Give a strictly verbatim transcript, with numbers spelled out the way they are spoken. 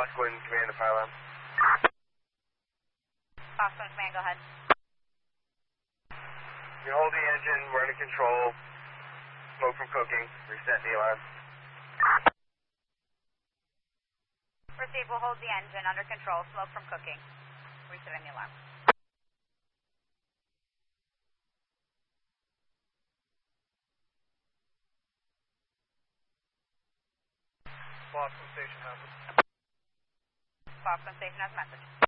Bosquen Command to fire alarm. Bosquen Command, go ahead. You hold the engine, we're under control. Smoke from cooking. Reset the alarm. Receive, we'll hold the engine under control. Smoke from cooking. Resetting the alarm. Bosquen Station has it. Bosquen Station has a message.